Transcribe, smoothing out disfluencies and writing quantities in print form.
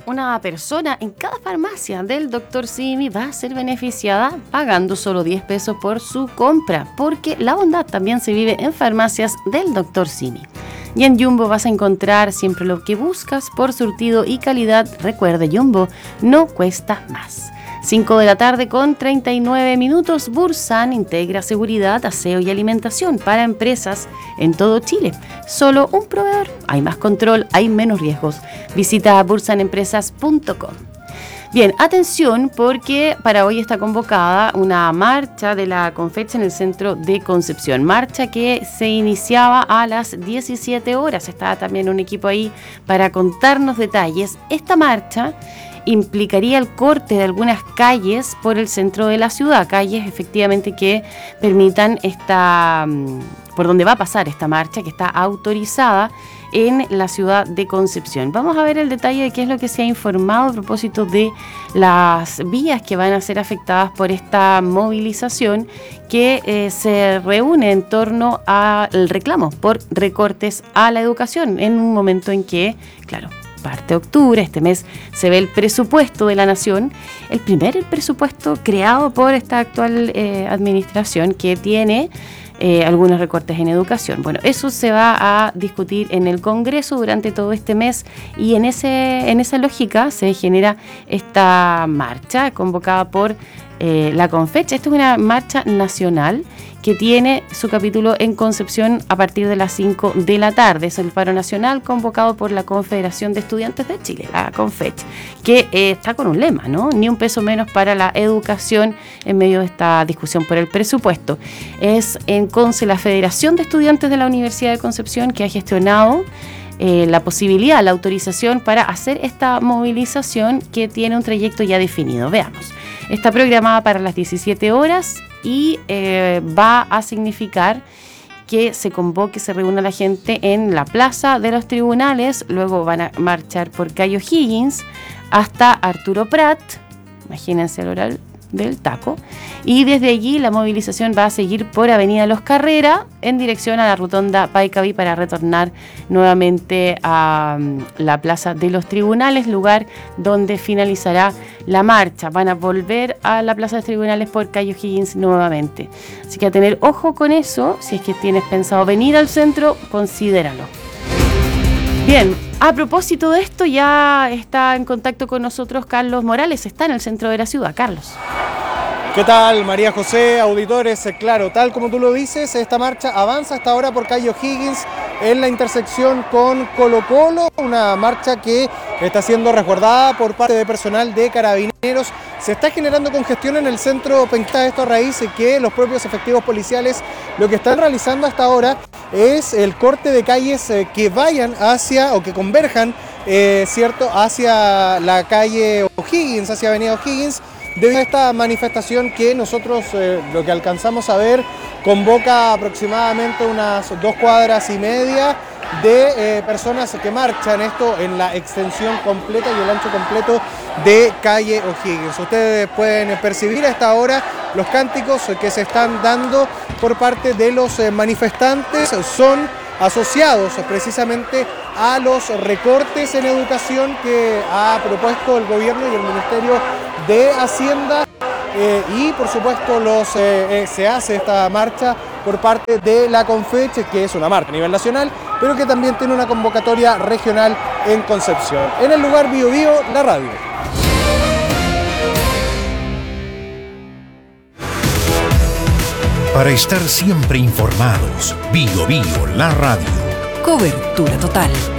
una persona en cada farmacia del Dr. Simi va a ser beneficiada pagando solo 10 pesos por su compra, porque la bondad también se vive en farmacias del Dr. Simi. Y en Jumbo vas a encontrar siempre lo que buscas por surtido y calidad. Recuerde, Jumbo no cuesta más. 5 de la tarde con 39 minutos. Bursan integra seguridad, aseo y alimentación para empresas en todo Chile. Solo un proveedor. Hay más control, hay menos riesgos. Visita bursanempresas.com. Bien, atención, porque para hoy está convocada una marcha de la Confech en el centro de Concepción. Marcha que se iniciaba a las 17 horas. Estaba también un equipo ahí para contarnos detalles. Esta marcha implicaría el corte de algunas calles por el centro de la ciudad, calles efectivamente que permitan por donde va a pasar esta marcha, que está autorizada en la ciudad de Concepción. Vamos a ver el detalle de qué es lo que se ha informado a propósito de las vías que van a ser afectadas por esta movilización que se reúne en torno al reclamo por recortes a la educación, en un momento en que, claro, parte de octubre, este mes se ve el presupuesto de la Nación, el primer presupuesto creado por esta actual administración que tiene algunos recortes en educación. Bueno, eso se va a discutir en el Congreso durante todo este mes y en esa lógica se genera esta marcha convocada por la Confech. Esto es una marcha nacional que tiene su capítulo en Concepción a partir de las 5 de la tarde. Es el paro nacional convocado por la Confederación de Estudiantes de Chile, la Confech, que está con un lema, ¿no? Ni un peso menos para la educación en medio de esta discusión por el presupuesto. Es en CONCE, la Federación de Estudiantes de la Universidad de Concepción, que ha gestionado la posibilidad, la autorización para hacer esta movilización que tiene un trayecto ya definido. Veamos. Está programada para las 17 horas y va a significar que se convoque, se reúna la gente en la Plaza de los Tribunales, luego van a marchar por Cayo Higgins hasta Arturo Prat, imagínense el horario del taco, y desde allí la movilización va a seguir por Avenida Los Carrera en dirección a la rotonda Paicaví para retornar nuevamente a la Plaza de los Tribunales, lugar donde finalizará la marcha. Van a volver a la Plaza de los Tribunales por Cayo Higgins nuevamente. Así que a tener ojo con eso, si es que tienes pensado venir al centro, considéralo. Bien, a propósito de esto, ya está en contacto con nosotros Carlos Morales, está en el centro de la ciudad. Carlos. ¿Qué tal, María José, auditores? Claro, tal como tú lo dices, esta marcha avanza hasta ahora por Cayo Higgins en la intersección con Colo Colo, una marcha que está siendo resguardada por parte de personal de Carabineros. Se está generando congestión en el centro Penquista, esto a raíz de que los propios efectivos policiales lo que están realizando hasta ahora es el corte de calles que vayan hacia o que converjan, hacia la calle O'Higgins, hacia Avenida O'Higgins, debido a esta manifestación que nosotros, lo que alcanzamos a ver, convoca aproximadamente unas 2,5 cuadras de personas que marchan, esto en la extensión completa y el ancho completo de calle O'Higgins. Ustedes pueden percibir a esta hora los cánticos que se están dando por parte de los manifestantes, son asociados precisamente a los recortes en educación que ha propuesto el gobierno y el Ministerio de Hacienda, y por supuesto se hace esta marcha por parte de la Confech, que es una marcha a nivel nacional, pero que también tiene una convocatoria regional en Concepción. En el lugar Bio Bio, la radio. Para estar siempre informados, Bio Bio, la radio. Cobertura total.